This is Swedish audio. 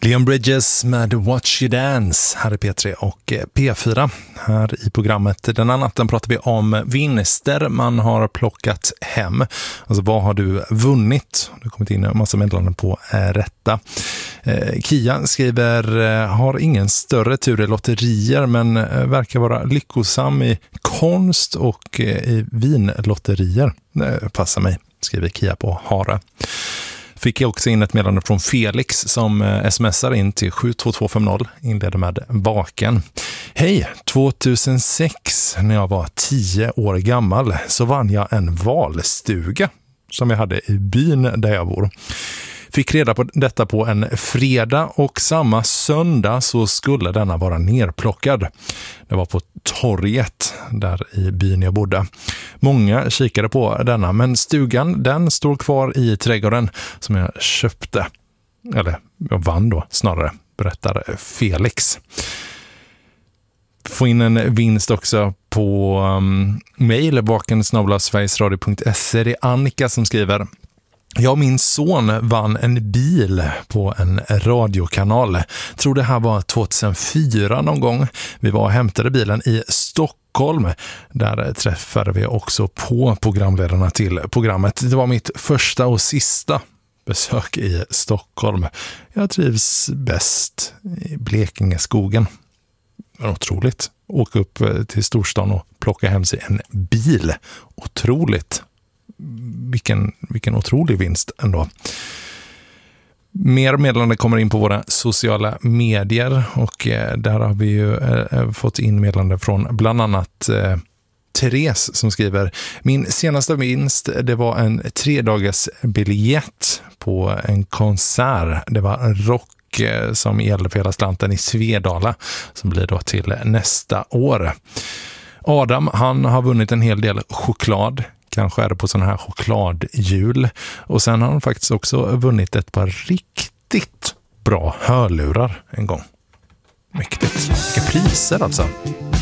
Leon Bridges med Watch You Dance här i P3 och P4. Här i programmet denna natten pratar vi om vinster man har plockat hem. Alltså vad har du vunnit? Det har kommit in en massa meddelanden på rätta. Kia skriver, har ingen större tur i lotterier men verkar vara lyckosam i konst och i vinlotterier. Passar mig, skriver Kia på Hara. Fick jag också in ett meddelande från Felix som smsar in till 72250, inleder med baken. Hej, 2006 när jag var 10 år gammal så vann jag en valstuga som jag hade i byn där jag bor. Fick reda på detta på en fredag och samma söndag så skulle denna vara nerplockad. Det var på torget där i byn jag bodde. Många kikade på denna, men stugan den står kvar i trädgården som jag köpte. Eller jag vann då snarare, berättar Felix. Få in en vinst också på mejl baken@sverigesradio.se. Det är Annika som skriver: jag och min son vann en bil på en radiokanal. Tror det här var 2004 någon gång. Vi var och hämtade bilen i Stockholm. Där träffade vi också på programledarna till programmet. Det var mitt första och sista besök i Stockholm. Jag trivs bäst i Blekingeskogen. Otroligt. Åka upp till storstan och plocka hem sig en bil. Otroligt. Vilken otrolig vinst ändå. Mer meddelande kommer in på våra sociala medier och där har vi ju fått in meddelande från bland annat Therese som skriver: min senaste vinst det var en 3-dagars biljett på en konsert. Det var rock som gällde för hela slanten i Svedala som blir då till nästa år. Adam, han har vunnit en hel del choklad. Kanske är det på sådana här chokladhjul. Och sen har han faktiskt också vunnit ett par riktigt bra hörlurar en gång. Mäktigt. Vilka priser alltså.